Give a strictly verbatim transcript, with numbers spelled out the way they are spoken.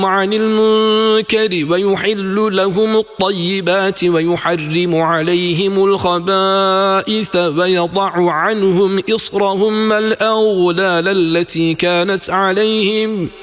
عن المنكر ويحل لهم الطيبات ويحرم عليهم الخبائث ويضع عنهم إصرهم الأغلال التي كانت عليهم